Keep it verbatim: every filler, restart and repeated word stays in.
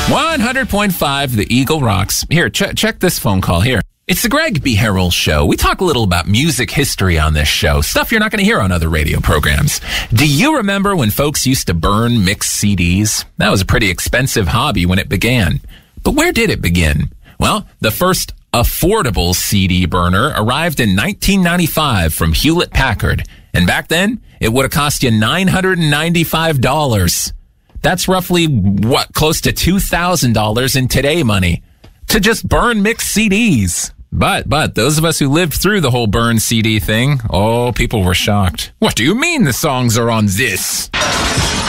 one hundred point five, The Eagle rocks. Here, ch- check this phone call here. It's the Greg B. Harrell Show. We talk a little about music history on this show, stuff you're not going to hear on other radio programs. Do you remember when folks used to burn mixed C Ds? That was a pretty expensive hobby when it began. But where did it begin? Well, the first affordable C D burner arrived in nineteen ninety-five from Hewlett-Packard. And back then, it would have cost you nine hundred ninety-five dollars. That's roughly, what, close to two thousand dollars in today money to just burn mixed C Ds. But, but, those of us who lived through the whole burn C D thing, oh, people were shocked. What do you mean the songs are on this?